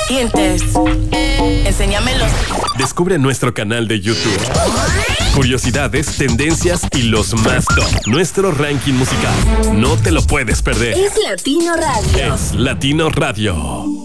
dientes. Enséñamelos. Descubre nuestro canal de YouTube. Curiosidades, tendencias y los más top. Nuestro ranking musical. No te lo puedes perder. Es Latino Radio. Es Latino Radio.